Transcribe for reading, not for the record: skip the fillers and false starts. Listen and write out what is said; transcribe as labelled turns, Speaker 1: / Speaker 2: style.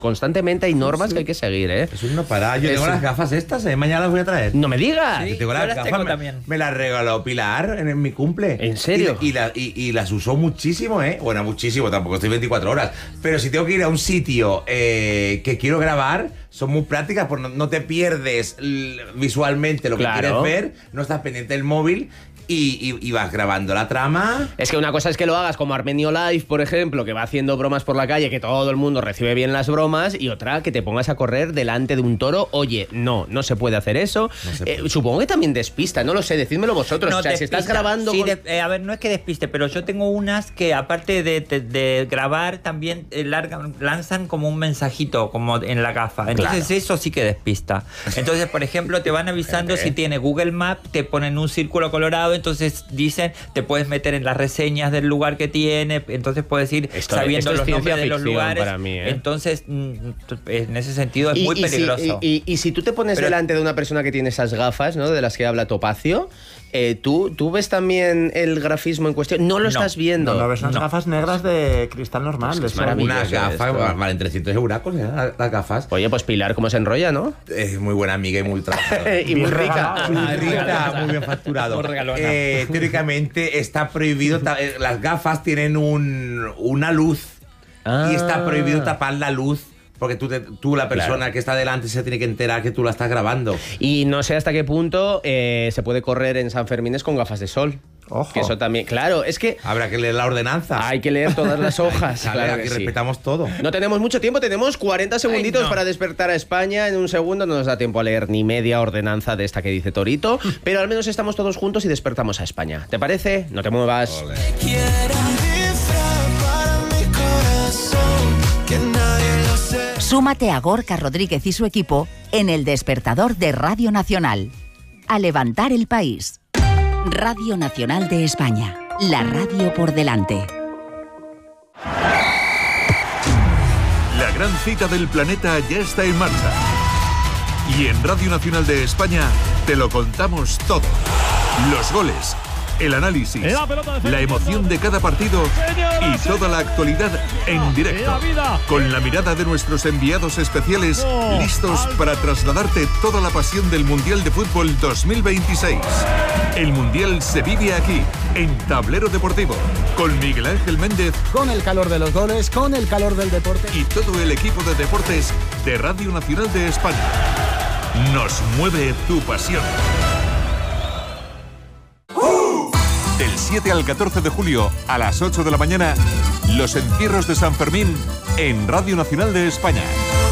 Speaker 1: Constantemente hay normas que hay que seguir, ¿eh?
Speaker 2: Eso no para. Yo tengo las gafas estas, mañana las voy a traer.
Speaker 1: ¡No me digas!
Speaker 3: Sí.
Speaker 2: Tengo las
Speaker 3: Yo las
Speaker 2: gafas,
Speaker 3: tengo también.
Speaker 2: me las regaló Pilar en mi cumple.
Speaker 1: ¿En serio?
Speaker 2: Y las usó muchísimo, ¿eh? Bueno, muchísimo, tampoco estoy 24 horas. Pero si tengo que ir a un sitio que quiero grabar, son muy prácticas, porque no te pierdes visualmente lo que quieres ver, no estás pendiente del móvil. Y vas grabando la trama.
Speaker 1: Es que una cosa es que lo hagas como Armenio Live, por ejemplo, que va haciendo bromas por la calle, que todo el mundo recibe bien las bromas, y otra, que te pongas a correr delante de un toro. Oye, no se puede hacer eso. Supongo que también despista, no lo sé, decídmelo vosotros.
Speaker 3: No,
Speaker 1: o sea, si estás grabando...
Speaker 3: Sí, a ver, no es que despiste, pero yo tengo unas que aparte de grabar, también lanzan como un mensajito, como en la gafa. Entonces eso sí que despista. Entonces, por ejemplo, te van avisando si tiene Google Maps, te ponen un círculo colorado, entonces dicen, te puedes meter en las reseñas del lugar que tiene, entonces puedes ir sabiendo los nombres de los lugares.
Speaker 1: Para mí, ¿eh?
Speaker 3: Entonces, en ese sentido es muy peligroso.
Speaker 1: Y si tú te pones delante de una persona que tiene esas gafas, ¿no?, de las que habla Topacio, ¿tú ves también el grafismo en cuestión? No lo estás viendo.
Speaker 4: No ves unas gafas negras de cristal normal.
Speaker 1: Es maravilloso.
Speaker 2: Unas gafas, valen 300 euracos, las gafas.
Speaker 1: Oye, pues Pilar, ¿cómo se enrolla, no?
Speaker 2: Es muy buena amiga y muy trabajadora.
Speaker 1: Y muy rica.
Speaker 2: Muy rica, muy bien facturado. Teóricamente está prohibido, las gafas tienen una luz y está prohibido tapar la luz. Porque tú la persona que está delante, se tiene que enterar que tú la estás grabando.
Speaker 1: Y no sé hasta qué punto se puede correr en San Fermines con gafas de sol.
Speaker 4: Ojo.
Speaker 1: Que eso también, claro, es que...
Speaker 2: Habrá que leer la ordenanza.
Speaker 1: Hay que leer todas las hojas. Claro,
Speaker 2: aquí respetamos todo.
Speaker 1: No tenemos mucho tiempo, tenemos 40 segunditos para despertar a España. En un segundo no nos da tiempo a leer ni media ordenanza de esta que dice Torito, pero al menos estamos todos juntos y despertamos a España. ¿Te parece? No te muevas.
Speaker 2: Ole.
Speaker 5: Súmate a Gorka Rodríguez y su equipo en El Despertador de Radio Nacional. A levantar el país. Radio Nacional de España. La radio por delante.
Speaker 6: La gran cita del planeta ya está en marcha. Y en Radio Nacional de España te lo contamos todo. Los goles, el análisis, la emoción de cada partido y toda la actualidad en directo. Con la mirada de nuestros enviados especiales, listos para trasladarte toda la pasión del Mundial de Fútbol 2026. El Mundial se vive aquí, en Tablero Deportivo, con Miguel Ángel Méndez,
Speaker 7: con el calor de los goles, con el calor del deporte
Speaker 6: y todo el equipo de deportes de Radio Nacional de España. Nos mueve tu pasión. Del 7 al 14 de julio a las 8 de la mañana, los encierros de San Fermín en Radio Nacional de España.